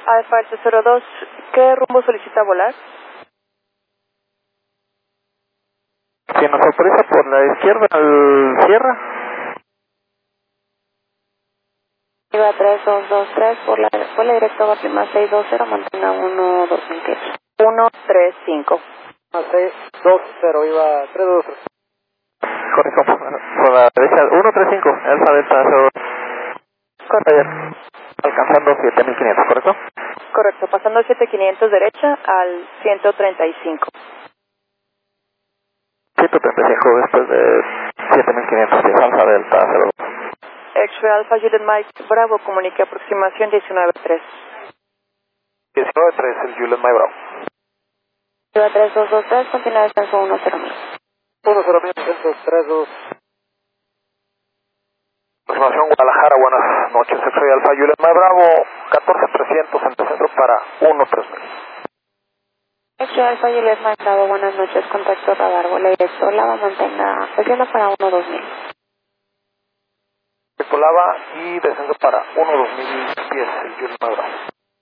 Alfa Alto 02, ¿qué rumbo solicita volar? Si nos autoriza por la izquierda al Sierra. Iba 3223 por la directo va prima 620, mantenga 125. 135. 620, iba 323. Correcto, por la derecha, 135, Alfa Delta 02. Correcto. Alcanzando 7500, ¿correcto? Correcto, pasando el 7500 derecha al 135. 135 después de 7500, sí, Alfa Delta 02. X-Ray Alpha Juliet Mike Bravo, comunique aproximación 193. 193, el Juliet Mike Bravo. Iba 3223, continúa descenso 10.000. 10.000, descenso 32. Aproximación Guadalajara, buenas noches, X-Ray Alpha Juliet Mike Bravo, 14300 en centro para 13000. X-Ray Alpha Juliet Mike Bravo, buenas noches, contacto radar, vuela directo, lava, mantenga, desciendo para 12000. Lava y descenso para 12010, el Juliet Mike Bravo.